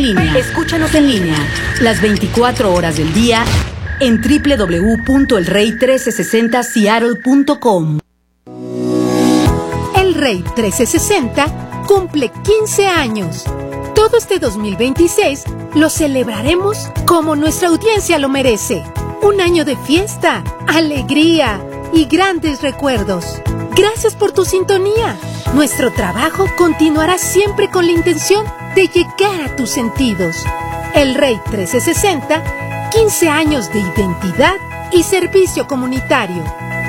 línea. Escúchanos en línea las 24 horas del día en www.elrey1360seattle.com. El Rey 1360 cumple 15 años. Todo este 2026 lo celebraremos como nuestra audiencia lo merece. Un año de fiesta, alegría y grandes recuerdos. Gracias por tu sintonía. Nuestro trabajo continuará siempre con la intención de llegar a tus sentidos. El Rey 1360, 15 años de identidad y servicio comunitario.